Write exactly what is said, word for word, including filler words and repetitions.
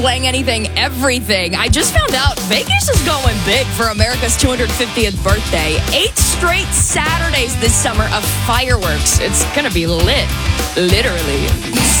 Playing anything, everything. I just found out Vegas is going big for America's two hundred fiftieth birthday. Eight straight Saturdays this summer of fireworks. It's going to be lit, literally.